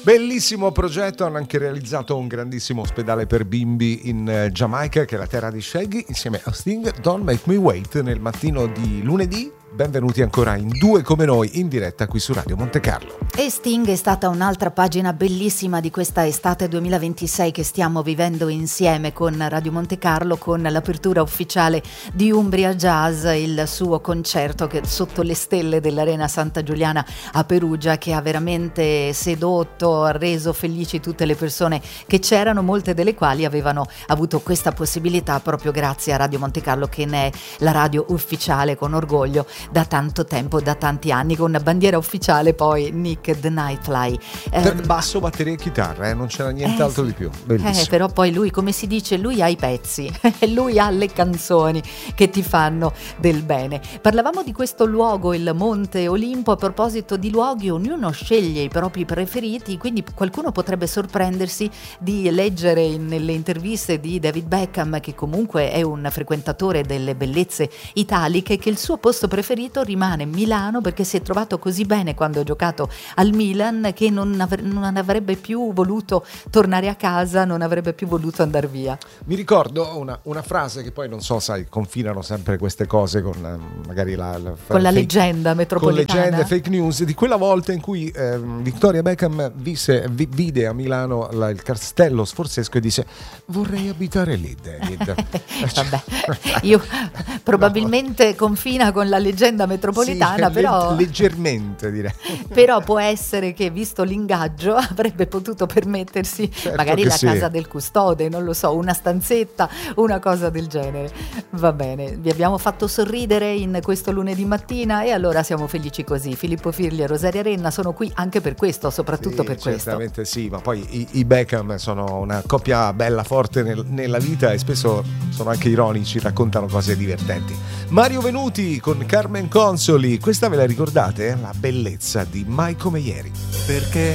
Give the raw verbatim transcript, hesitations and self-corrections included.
Bellissimo progetto, hanno anche realizzato un grandissimo ospedale per bimbi in Giamaica, che è la terra di Shaggy, insieme a Sting. Don't Make Me Wait, nel mattino di lunedì. Benvenuti ancora in Due Come Noi, in diretta qui su Radio Monte Carlo. E Sting è stata un'altra pagina bellissima di questa estate duemilaventisei che stiamo vivendo insieme con Radio Monte Carlo, con l'apertura ufficiale di Umbria Jazz, il suo concerto che sotto le stelle dell'Arena Santa Giuliana a Perugia, che ha veramente sedotto, ha reso felici tutte le persone che c'erano, molte delle quali avevano avuto questa possibilità proprio grazie a Radio Monte Carlo, che ne è la radio ufficiale con orgoglio da tanto tempo, da tanti anni, con una bandiera ufficiale poi Nick the Nightfly. Eh, basso, batteria e chitarra, eh? Non c'era nient'altro eh, di più. Bellissimo. Eh, però poi lui, come si dice, lui ha i pezzi, lui ha le canzoni che ti fanno del bene. Parlavamo di questo luogo, il Monte Olimpo. A proposito di luoghi, ognuno sceglie i propri preferiti, quindi qualcuno potrebbe sorprendersi di leggere in, nelle interviste di David Beckham, che comunque è un frequentatore delle bellezze italiche, che il suo posto preferito rimane Milano, perché si è trovato così bene quando ha giocato al Milan che non, avre- non avrebbe più voluto tornare a casa, non avrebbe più voluto andare via. Mi ricordo una, una frase che poi non so, sai, confinano sempre queste cose con eh, magari la, la con la fake, leggenda metropolitana, con leggende, fake news, di quella volta in cui eh, Victoria Beckham visse, vi, vide a Milano la, il castello sforzesco e disse: vorrei abitare lì, David. Vabbè, io probabilmente no. confina con la leggenda metropolitana, sì, però leggermente direi. Però può essere che, visto l'ingaggio, avrebbe potuto permettersi certo magari la sì. casa del custode, non lo so, una stanzetta, una cosa del genere. Va bene, vi abbiamo fatto sorridere in questo lunedì mattina e allora siamo felici così. Filippo Firli e Rosaria Renna sono qui anche per questo, soprattutto sì, per questo. Certamente sì, ma poi i, i Beckham sono una coppia bella, forte nel, nella vita, e spesso sono anche ironici, raccontano cose divertenti. Mario Venuti con Carmen Consoli, questa ve la ricordate? La bellezza di Mai come ieri. Perché